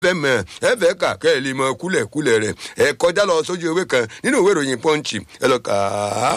fẹ́mọ̀ ẹ fẹ́ kà kẹ́ ẹ lè mọ kúlẹ̀kúlẹ̀ rẹ̀ ẹ kọjá lọ sójú ewé kan nínú ìwé ìròyìn Punch ẹ lọ kà á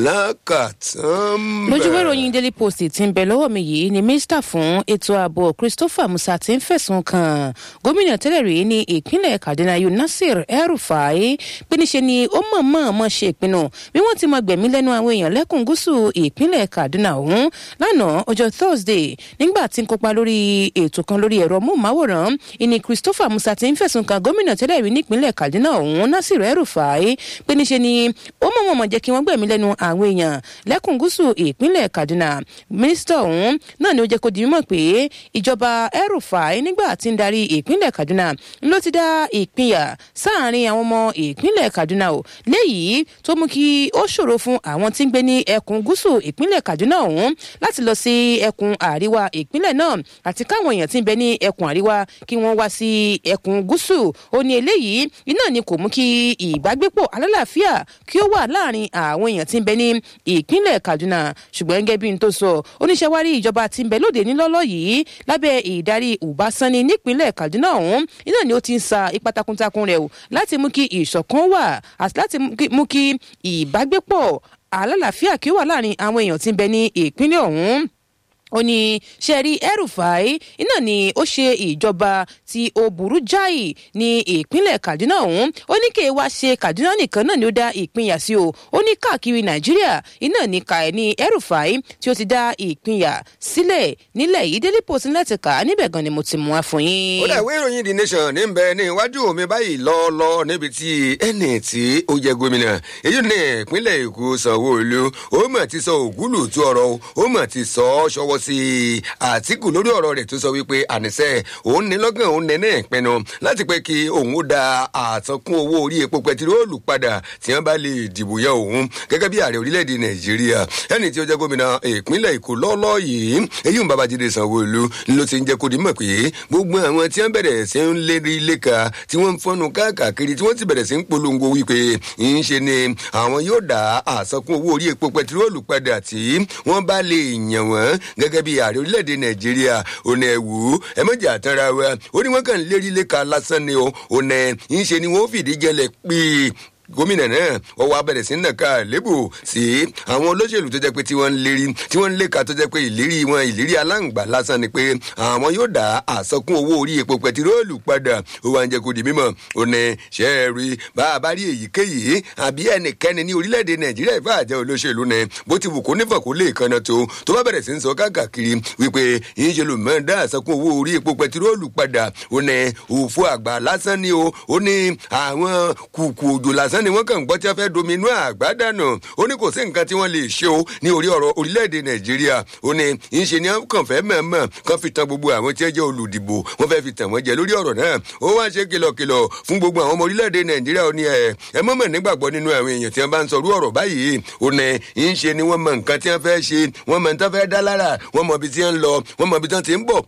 lákàtàn bẹ́ẹ̀. lójú ìwé ìròyìn Daily Post tí ń bẹ lọ́wọ́ mi yìí ni mínísítà fún ètò ààbò Christopher Musa ti ń fẹ̀sùn kàn gómìnà tẹ́lẹ̀ rí ní ìpínlẹ̀ Kaduna Nasir El-Rufai pé níṣe ni ó mọ̀ọ́mọ̀ ṣe ìpinnu bí wọ́n ti máa gbẹ̀mí lẹ́nu àwọn èèyàn lẹ́kùn gúúsù ìpínlẹ̀ Kaduna ọ̀hún lánàá ọjọ́ Thursday nígbà tí ń kópa lórí ètò kan lórí ẹ̀rọ móhùnmáwòrán ìní Christopher Musa ti ń fẹ̀sùn kàn gómìnà tẹ́lẹ̀ rí nípínlẹ̀ Kaduna ọ̀hún Nasir El-Rufai pé níṣe ni ó mọ̀ọ́mọ̀ jẹ́ kí wọ́n gbẹ̀mí lẹ́nu àwọn èèyàn lẹ́kùn gúúsù ìpínlẹ̀ Kaduna. Mínísítà ọ̀hún náà ni ó jẹ́ kó di mímọ̀ pé ìjọba El-Rufai nígbà tí ń darí ìpínlẹ̀ Kaduna ló ti dá ìpínyà sáàárín àwọn ọmọ ìpínlẹ̀ Kaduna o léyìí tó mú kí ó ṣòro fún àwọn tí ń gbé ní ẹkùn gúúsù ìpínlẹ̀ Kaduna ọ̀hún láti lọ sí ẹkùn àríwá ìpínlẹ̀ náà àti káwọn èèyàn tí ń bẹ ní ẹkùn àríwá kí wọ́n wá sí ẹkùn gúúsù. Ó ní eléyìí iná ni kò mú kí ìbágbépọ̀ alálàáfíà kí ó wà láàárín àwọn èèyàn tí ń bẹ ní ìpínlẹ̀ Kaduna ṣùgbọ́n gẹ́gẹ́ bí n tó sọ oníṣẹ́wárí ìjọba tí ń bẹ lóde nílọ́lọ́ yìí lábẹ́ ìdarí Ubasani nípínlẹ̀ Kaduna ọ̀hún iná ni ó ti ń sa ipa takuntakun rẹ̀ o láti mú kí ìṣọ̀kan wà àti láti mú kí ìbágbépọ̀ alálàáfíà kí ó wà láàárín àwọn èèyàn tí ń bẹ ní ìpínlẹ̀ ọ̀hún. Ó ní sẹ́rí El-Rufai iná ni ó ṣe ìjọba tí ó burú jáì ní ìpínlẹ̀ Kaduna ọ̀hún. Ó ní kí wá ṣe Kaduna nìkan náà ni ó dá ìpínyà sí o. Ó ní káàkiri Nàìjíríà iná ní ní El-Rufai tí ó ti dá ìpínyà sílẹ̀ nílẹ̀ yìí. Daily Post láti kà á níbẹ̀ gan ni mo ti mú wá fún yín. ó dà ìwé ìròyìn The Nation ní bẹ ní iwájú mi báyìí lọ́ọ́lọ́ níbi tí ẹnì tí ó jẹ gómìnà èyí ní ìpínlẹ̀ Èkó Sanwó-Olú ó mọ̀ ti sọ ògúlù tó ọ̀rọ̀ ó mọ̀ ti sọ ọ́ ṣọwọ́ sí Àtíkù lórí ọ̀rọ̀ rẹ̀ tó sọ wípé àníṣe òun ní lọ́gàn òun ní ní ìpinnu láti pé kí òun ó da àtọkùn owó orí epo pẹtiróòlù padà tí wọ́n bá lè dìbò yẹ òun gẹ́gẹ́ bí ààrẹ orílẹ̀-èdè Nàìjíríà. Ẹni tí ó jẹ́ gómìnà ìpínlẹ̀ Èkó lọ́lọ́ yìí èyí ń Babájídé Sanwó-Olú ló ti ń jẹ́ kó di mọ̀ pé gbogbo àwọn tí wọ́n bẹ̀rẹ̀ sí ń lérí léka tí wọ́n ń fọ́nu káàkiri tí wọ́n ti bẹ̀rẹ̀ sí ń polongo wípé ń ṣe ni àwọn yóò dá àtọkùn owó orí epo pẹtiróòlù padà tí wọ́n bá lè yàn wọ́n gẹ́gẹ́ bí ààrẹ orílẹ̀-èdè Nàìjíríà. Ònà ẹ̀wù ẹ mọ̀jà àtàrà wa ó ní wọ́n kàn lérí léka lásán ni o ònà ń ṣe ni wọ́n fìdí jẹlẹ̀ pé gómìnà náà ọwọ́ abẹ́rẹ́ sí nàka lébù sí àwọn olóṣèlú tó jẹ́ pé tí wọ́n ń léka tó jẹ́ pé ìlérí aláǹgbá lásán ni pé àwọn yóò dá àsọkún owó orí epo pẹtiróòlù padà ó wá ń jẹ́ kó di mímọ̀ ó ní ṣẹ́ẹ̀rì bá a bá rí èyíkéyìí àbí ẹnikẹ́ni ní orílẹ̀-èdè Nàìjíríà ìfẹ́ àjẹ́ olóṣèlú ni bó ti wù kó nífọ̀ kó lè kanna tó bá bẹ̀rẹ̀ sí ń sọ káàkiri wípé yín ṣe ló mọ̀ dá àsọkún owó orí epo pẹtiróòlù padà ó ní òfò àgbà lásán ni ó ní àwọn kùkù òjò lásán ni wọ́n kàn gbọ́ tí wọ́n fẹ́ dominú àgbádànù ó ní kò sí nǹkan tí wọ́n lè ṣe o ní orí ọ̀rọ̀ orílẹ̀-èdè Nàìjíríà ó ní ìṣe ni wọ́n kàn fẹ́ mọ̀ọ́mọ̀ kàn fi tan gbogbo àwọn tí wọ́n jẹ́ olùdìbò wọ́n fẹ́ fi tàn wọ́n jẹ lórí ọ̀rọ̀ náà ó wá ṣe kìlọ̀kìlọ̀ fún gbogbo àwọn ọmọ orílẹ̀-èdè Nàìjíríà ó ní ẹ mọ̀mọ̀ nígbàgbọ́ nínú àwọn èèyàn tí wọ́n bá ń sọrú ọ̀rọ̀ báyìí ó ní ìṣe ni wọ́n mọ nǹkan tí wọ́n fẹ́ ṣe wọ́n mọ nǹkan fẹ́ dá lára wọ́n mọ ibi tí wọ́n ń lọ wọ́n mọ ibi tí wọ́n ti ń bọ̀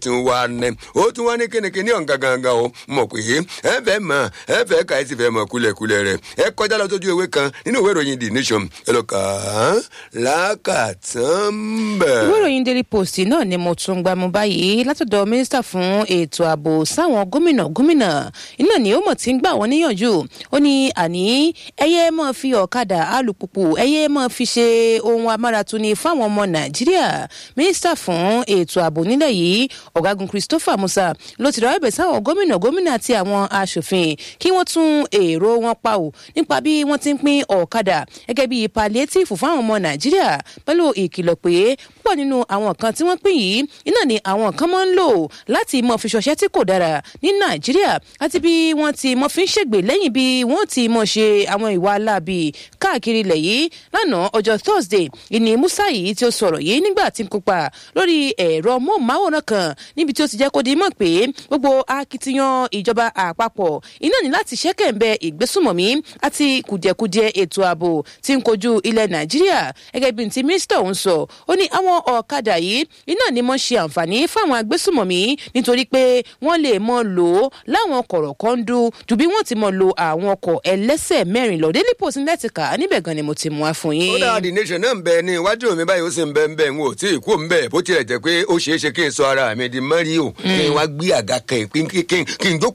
ó tún wá ní kínníkínní ọ̀ǹgà gangan o mọ̀ pé ẹ fẹ́ kà ẹ sì fẹ́ mọ̀ kúlẹ̀kúlẹ̀ rẹ̀ ẹ kọjá lọ sójú ewé kan nínú ìwé ìròyìn The Nation ẹ lọ kà á lákàtàn bẹ́ẹ̀. Ìwé ìròyìn Daily Post náà ni mo tún gbà mú báyìí látọ̀dọ̀ mínísítà fún ètò ààbò sáwọn gómìnà iná ni ó mọ̀ tí ń gbà wọ́n níyànjú ó ní àní ẹyẹ máa fi ọ̀kadà alùpùpù ẹyẹ máa fi ṣe ohun amáratuni fáwọn ọmọ Nàìjíríà. Mínísítà fún ètò ààbò nílẹ̀ yìí ọ̀gágun Christopher Musa ló ti rọ̀ ẹ̀bẹ̀ sáwọn gómìnà àti àwọn aṣòfin kí wọ́n tún èrò wọn pa ò nípa bí wọ́n ti ń pín ọ̀kadà gẹ́gẹ́ bí palliative fáwọn ọmọ Nàìjíríà pẹ̀lú ìkìlọ̀ pé púpọ̀ nínú àwọn kan tí wọ́n pín yìí iná ni àwọn kan máa ń lò láti mọ fi ṣọṣẹ́ tí kò dára ní Nàìjíríà àti bí wọ́n ti mọ fi ń ṣègbè lẹ́yìn bí wọ́n ti mọ ṣe àwọn ìwà aláàbì káàkiri ilẹ̀ yìí. Lánàá ọjọ́ Thursday ìní Musa yìí tí ó sọ̀rọ̀ yìí nígbà tí ń kópa lórí ẹ̀rọ móhùnmáwòrán kan níbi tí ó ti jẹ́ kó di mọ̀ pé gbogbo akitiyan ìjọba àpapọ̀ iná ní láti ṣẹ́kẹ̀ǹbẹ̀ ìgbésùmọ̀mí àti kùdìẹ̀kudiẹ ètò ààbò tí ń kojú ilẹ̀ Nàìjíríà gẹ́gẹ́ bí ti mínísítà òun sọ ó ní àwọn àwọn ọ̀kadà yìí iná ni mo ṣe àǹfààní fáwọn agbésùmọ̀mí nítorí pé wọ́n lè mọ lò ó láwọn kọ̀rọ̀kọ́ndú ju bí wọ́n ti mọ lo àwọn ọkọ̀ ẹlẹ́sẹ̀ mẹ́rin lọ. Daily Post ní lẹ́tìkà níbẹ̀ gan ni mo ti mú wá fún yín. ó dáa The Nation náà ń bẹ ní iwájú mi báyìí ó sì ń bẹ ń bẹ n ò tí ì kú ń bẹ bó tilẹ̀ jẹ́ pé ó ṣeé ṣe kí n sọ ara mi di mọ́rí o kí n wá gbé àga kan kí n jókòó